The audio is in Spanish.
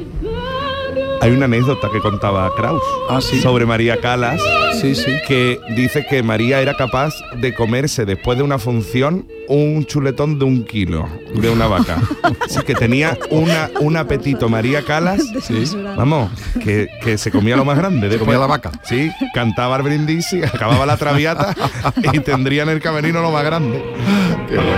Hay una anécdota que contaba Kraus sobre María Calas, que dice que María era capaz de comerse después de una función un chuletón de 1 kilo de una vaca. Así que tenía un apetito María Calas, vamos, que se comía lo más grande. De comer la vaca. Sí, cantaba el brindisi, acababa la traviata y tendría en el camerino lo más grande.